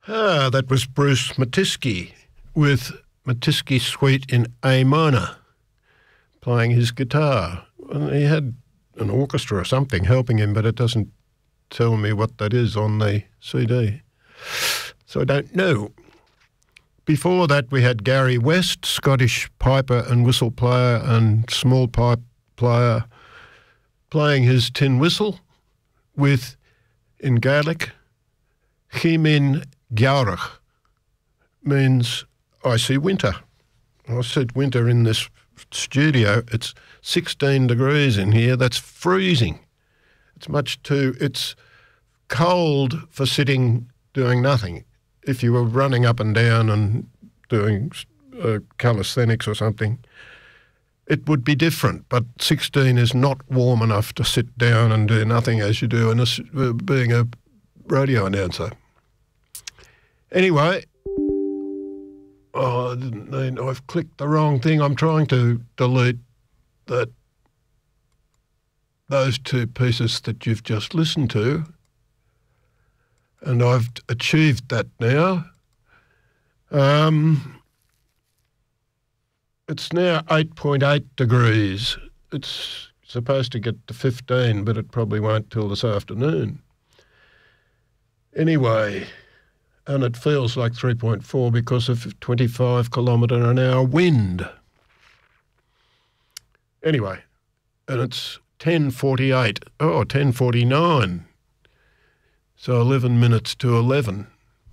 That was Bruce Matisky with Matisky Suite in A minor, playing his guitar. And he had an orchestra or something helping him, but it doesn't tell me what that is on the CD. So I don't know. Before that, we had Gary West, Scottish piper and whistle player and small pipe player, playing his tin whistle with, in Gaelic, Chimin Gaurach, means I see winter. I said winter in this studio. It's 16 degrees in here. That's freezing. It's cold for sitting doing nothing. If you were running up and down and doing calisthenics or something, it would be different. But 16 is not warm enough to sit down and do nothing as you do being a radio announcer. Anyway, I didn't mean, I've clicked the wrong thing. I'm trying to delete those two pieces that you've just listened to. And I've achieved that now. It's now 8.8 degrees. It's supposed to get to 15, but it probably won't till this afternoon. Anyway, and it feels like 3.4 because of 25 kilometre an hour wind. Anyway, and it's 10:49. So 11 minutes to 11.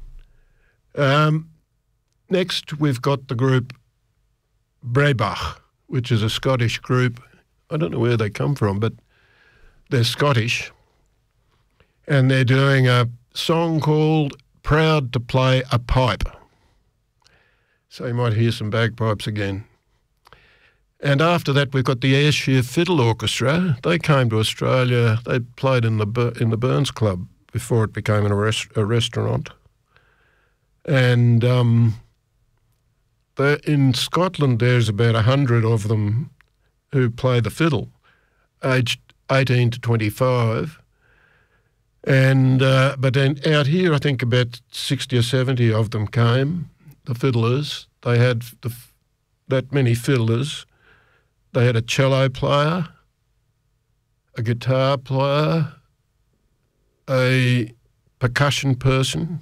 Next, we've got the group Breabach, which is a Scottish group. I don't know where they come from, but they're Scottish. And they're doing a song called Proud to Play a Pipe. So you might hear some bagpipes again. And after that, we've got the Ayrshire Fiddle Orchestra. They came to Australia. They played in the Burns Club before it became a restaurant. And in Scotland, there's about 100 of them who play the fiddle, aged 18 to 25. And but then out here, I think about 60 or 70 of them came, the fiddlers. They had that many fiddlers. They had a cello player, a guitar player, a percussion person,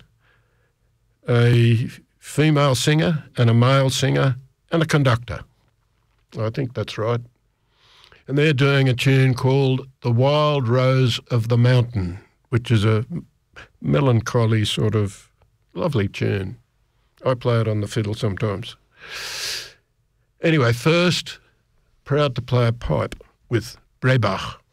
a female singer and a male singer, and a conductor. I think that's right. And they're doing a tune called The Wild Rose of the Mountain, which is a melancholy sort of lovely tune. I play it on the fiddle sometimes. Anyway, first, Proud to Play a Pipe with Breabach.